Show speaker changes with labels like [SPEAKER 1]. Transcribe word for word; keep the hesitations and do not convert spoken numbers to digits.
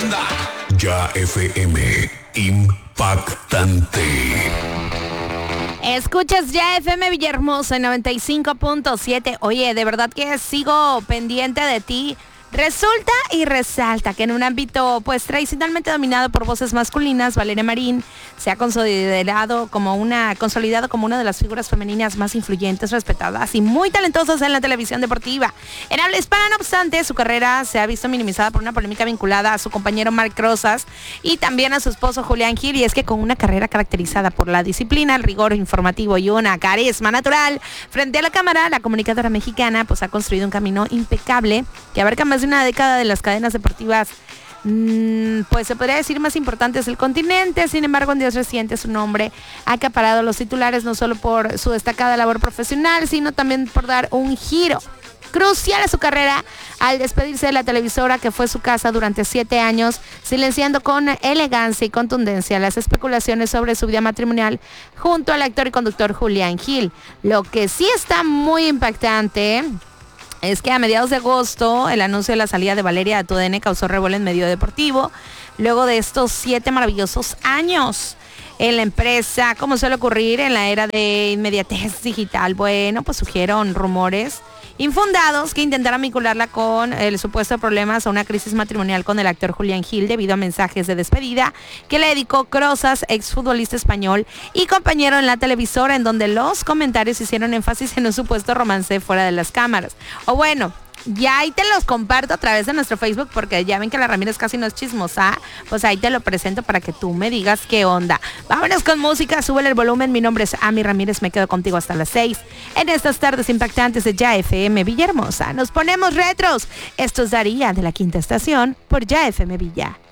[SPEAKER 1] Ya F M, impactante.
[SPEAKER 2] Escuchas Ya F M Villahermosa en noventa y cinco punto siete. Oye, de verdad que sigo pendiente de ti. Resulta y resalta que en un ámbito pues tradicionalmente dominado por voces masculinas, Valeria Marín se ha considerado como una, consolidado como una de las figuras femeninas más influyentes, respetadas y muy talentosas en la televisión deportiva. En habla hispana, no obstante, su carrera se ha visto minimizada por una polémica vinculada a su compañero Marc Rosas y también a su esposo Julián Gil, y es que con una carrera caracterizada por la disciplina, el rigor informativo y una carisma natural frente a la cámara, la comunicadora mexicana pues ha construido un camino impecable que abarca más de una década de las cadenas deportivas, mmm, pues se podría decir más importantes del continente. Sin embargo, en días recientes su nombre ha acaparado los titulares no solo por su destacada labor profesional, sino también por dar un giro crucial a su carrera al despedirse de la televisora que fue su casa durante siete años, silenciando con elegancia y contundencia las especulaciones sobre su vida matrimonial junto al actor y conductor Julián Gil. Lo que sí está muy impactante es que a mediados de agosto el anuncio de la salida de Valeria a T U D N causó revuelo en medio deportivo, luego de estos siete maravillosos años en la empresa, como suele ocurrir en la era de inmediatez digital. Bueno, pues surgieron rumores infundados que intentaran vincularla con el supuesto problemas o una crisis matrimonial con el actor Julián Gil debido a mensajes de despedida que le dedicó Rosas, exfutbolista español y compañero en la televisora, en donde los comentarios hicieron énfasis en un supuesto romance fuera de las cámaras. O bueno, ya ahí te los comparto a través de nuestro Facebook, porque ya ven que la Ramírez casi no es chismosa, pues ahí te lo presento para que tú me digas qué onda. Vámonos con música, súbele el volumen. Mi nombre es Ami Ramírez, me quedo contigo hasta las seis en estas tardes impactantes de Ya F M Villahermosa. Nos ponemos retros. Esto es Daría de la Quinta Estación por Ya F M Villa.